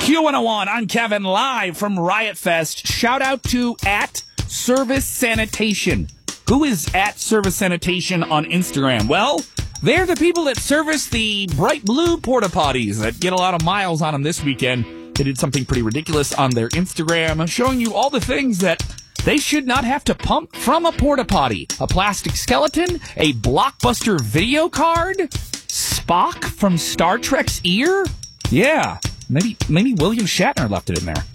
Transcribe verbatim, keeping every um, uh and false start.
Q one oh one, I'm Kevin, live from Riot Fest. Shout out to at Service Sanitation. Who is at Service Sanitation on Instagram? Well, they're the people that service the bright blue porta potties that get a lot of miles on them this weekend. They did something pretty ridiculous on their Instagram, showing you all the things that they should not have to pump from a porta potty. A plastic skeleton, a Blockbuster video card, Spock from Star Trek's ear. Yeah, maybe maybe William Shatner left it in there.